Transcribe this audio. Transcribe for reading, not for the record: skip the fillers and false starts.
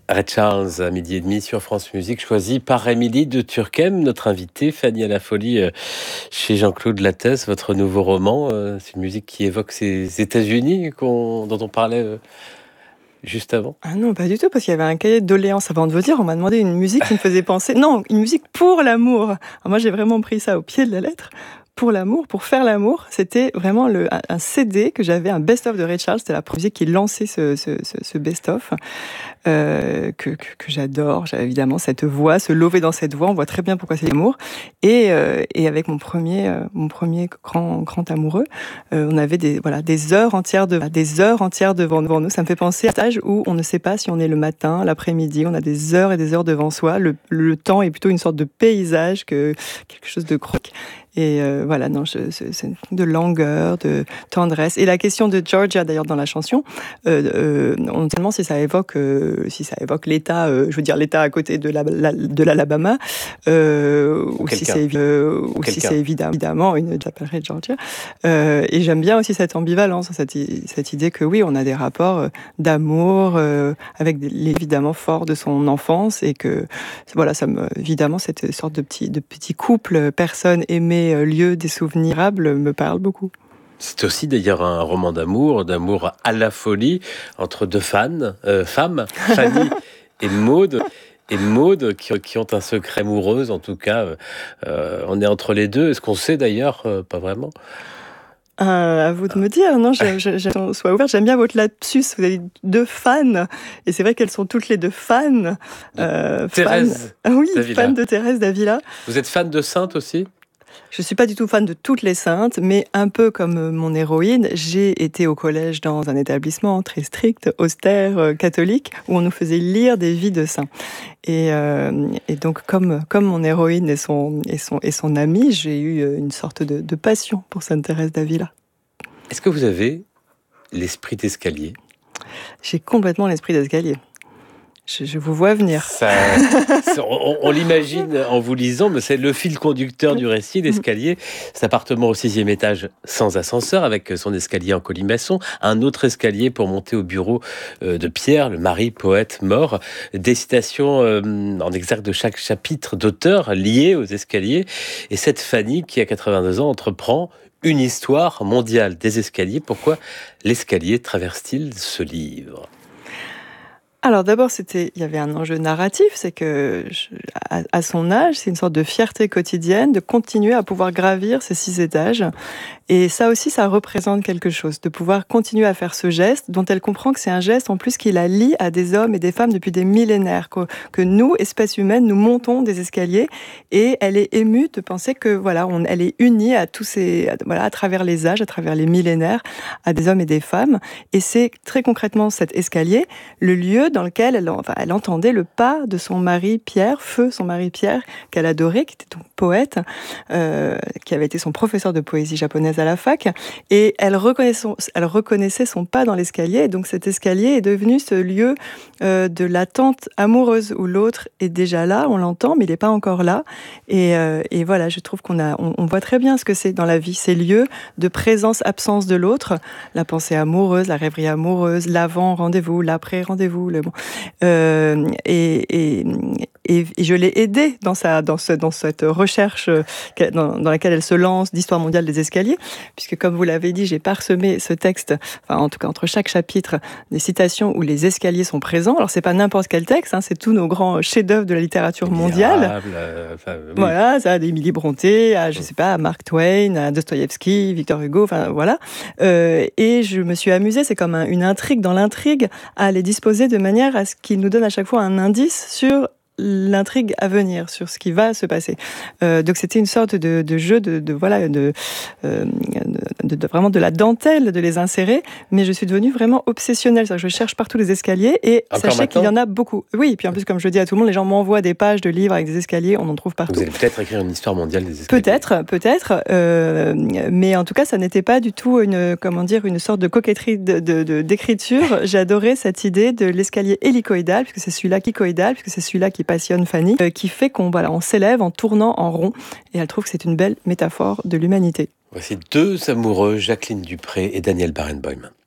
Ray Charles à 12h30 sur France Musique, choisi par Émilie de Turckheim, notre invitée. Fanny à la folie chez Jean-Claude Lattès, votre nouveau roman. C'est une musique qui évoque ces États-Unis dont on parlait juste avant. Ah non, pas du tout, parce qu'il y avait un cahier de doléances avant de vous dire. On m'a demandé une musique qui me faisait penser... Non, une musique pour l'amour. Alors moi, j'ai vraiment pris ça au pied de la lettre. Pour l'amour, pour faire l'amour, c'était vraiment un CD que j'avais, un best-of de Ray Charles. C'était la première musique qui lançait ce best-of que j'adore. J'ai évidemment cette voix, se lever dans cette voix. On voit très bien pourquoi c'est l'amour. Et avec mon premier grand amoureux, on avait des heures entières devant nous. Ça me fait penser à cet âge où on ne sait pas si on est le matin, l'après-midi. On a des heures et des heures devant soi. Le temps est plutôt une sorte de paysage que quelque chose de croque. Et voilà, non, c'est de langueur, de tendresse. Et la question de Georgia, d'ailleurs, dans la chanson, on tellement si ça évoque l'État, je veux dire l'État à côté de l'Alabama, ou si c'est évidemment j'appellerais Georgia. Et j'aime bien aussi cette ambivalence, cette idée que oui, on a des rapports d'amour avec évidemment forts de son enfance, et que voilà, évidemment cette sorte de petit couple, personne aimée, lieu des souvenirs me parle beaucoup. C'est aussi d'ailleurs un roman d'amour à la folie entre deux femmes, Fanny et Maud. Et Maud qui ont un secret amoureux, en tout cas, on est entre les deux. Est-ce qu'on sait d'ailleurs? Pas vraiment. À vous de me dire, non, sois ouvert, j'aime bien votre lapsus, vous avez deux fans, et c'est vrai qu'elles sont toutes les deux fans. Thérèse Fan de Thérèse d'Avila. Vous êtes fan de Sainte aussi? Je suis pas du tout fan de toutes les saintes, mais un peu comme mon héroïne, j'ai été au collège dans un établissement très strict, austère, catholique, où on nous faisait lire des vies de saints. Et donc, comme mon héroïne et son amie, j'ai eu une sorte de passion pour Sainte Thérèse d'Avila. Est-ce que vous avez l'esprit d'escalier? J'ai complètement l'esprit d'escalier. Je vous vois venir. On l'imagine en vous lisant, mais c'est le fil conducteur du récit, l'escalier. Cet appartement au 6e étage sans ascenseur, avec son escalier en colimaçon, un autre escalier pour monter au bureau de Pierre, le mari poète mort. Des citations en exergue de chaque chapitre d'auteur liés aux escaliers. Et cette Fanny, qui a 82 ans, entreprend une histoire mondiale des escaliers. Pourquoi l'escalier traverse-t-il ce livre ? Alors d'abord, il y avait un enjeu narratif, c'est que à son âge, c'est une sorte de fierté quotidienne de continuer à pouvoir gravir ces 6 étages. Et ça aussi, ça représente quelque chose, de pouvoir continuer à faire ce geste, dont elle comprend que c'est un geste en plus qui la lie à des hommes et des femmes depuis des millénaires, que nous, espèces humaines, nous montons des escaliers, et elle est émue de penser que voilà, elle est unie à à travers les âges, à travers les millénaires, à des hommes et des femmes. Et c'est très concrètement cet escalier, le lieu dans lequel elle entendait le pas de son mari Pierre, son mari Pierre, qu'elle adorait, qui était donc poète, qui avait été son professeur de poésie japonaise à la fac, et elle reconnaissait son pas dans l'escalier, et donc cet escalier est devenu ce lieu de l'attente amoureuse, où l'autre est déjà là, on l'entend, mais il n'est pas encore là, et voilà, je trouve on voit très bien ce que c'est dans la vie, ces lieux de présence-absence de l'autre, la pensée amoureuse, la rêverie amoureuse, l'avant-rendez-vous, l'après-rendez-vous, et je l'ai aidée dans cette recherche dans laquelle elle se lance d'histoire mondiale des escaliers, puisque comme vous l'avez dit, j'ai parsemé ce texte, enfin en tout cas entre chaque chapitre, des citations où les escaliers sont présents. Alors c'est pas n'importe quel texte, c'est tous nos grands chefs-d'œuvre de la littérature mondiale. Oui. Voilà, ça, d'Émilie Brontë à à Mark Twain, à Dostoïevski, Victor Hugo, enfin voilà. Et je me suis amusée, c'est comme une intrigue dans l'intrigue, à les disposer de manière à ce qu'ils nous donnent à chaque fois un indice sur l'intrigue à venir, sur ce qui va se passer. Donc c'était une sorte de jeu vraiment de la dentelle de les insérer, mais je suis devenue vraiment obsessionnelle. C'est-à-dire que je cherche partout les escaliers, et sachez qu'il y en a beaucoup. Oui, et puis en plus, comme je le dis à tout le monde, les gens m'envoient des pages de livres avec des escaliers, on en trouve partout. Vous allez peut-être écrire une histoire mondiale des escaliers. Peut-être, mais en tout cas, ça n'était pas du tout une sorte de coquetterie d'écriture. J'adorais cette idée de l'escalier hélicoïdal, puisque c'est celui-là puisque c'est celui-là qui passionne Fanny, qui fait qu'on s'élève en tournant en rond, et elle trouve que c'est une belle métaphore de l'humanité. Voici deux amoureux, Jacqueline Dupré et Daniel Barenboim.